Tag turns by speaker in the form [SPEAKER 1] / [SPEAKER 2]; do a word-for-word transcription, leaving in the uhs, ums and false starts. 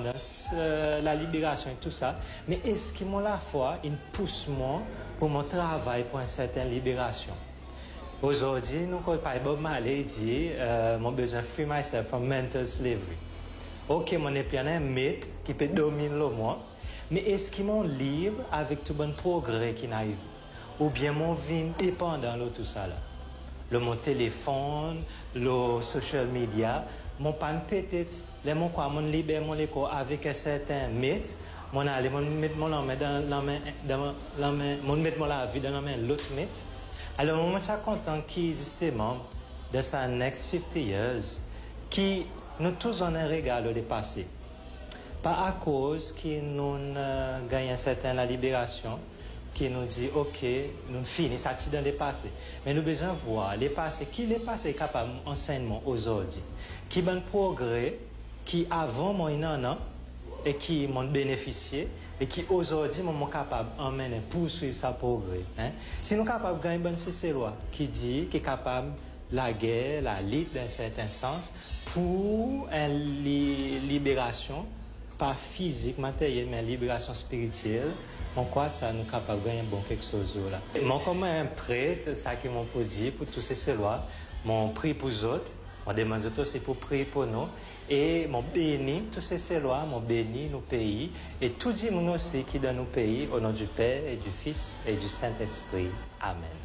[SPEAKER 1] l'indépendance, euh, la libération et tout ça, mais est-ce que moi la foi, il pousse moi pour mon travail pour une certaine libération? Aujourd'hui, nous, quand Bob Marley dit, euh, mon besoin de free myself from mental slavery. Ok, mon est un mythe qui peut dominer le monde, mais est-ce qu'il est libre avec tout bon progrès qui n'arrive? Ou bien mon vie dépendant de tout ça là? Le mon téléphone, le social media, mon pan peut-être, les mon quoi, mon libère mon écho avec un certain mythe, mon aller, mon mettre mon main dans la main, dans la main, mon mettre mon la vie dans la main l'autre mythe. Alors, moi, je suis content qu'il justement, de ces next fifty years, qui nous tous en un regard le passé. Pas à cause que nous euh, gagnons une certaine libération, qui nous dit, OK, nous finissons ça dans le passé. Mais nous avons besoin de voir le passé, qui le passé est capable d'enseignement aujourd'hui, qui a un progrès, qui avant, moi, il en a, et qui m'ont bénéficié, et qui aujourd'hui sont capables d'emmener, poursuivre sa progrès. Hein? Si nous sommes capables de gagner une bonne C C loi qui dit qu'il est capable la guerre, la lutte d'un certain sens, pour une li libération, pas physique, matérielle, mais une libération spirituelle, en quoi ça nous est capable de gagner bon quelque chose là. Moi, comme un prêtre, ça qui m'ont dit pour tous ces lois, mon prix pour les autres, on demande aussi pour prier pour nous. Et mon béni, tous ces lois, mon béni nos pays, et tout le monde aussi qui est dans nos pays, au nom du Père et du Fils et du Saint-Esprit. Amen.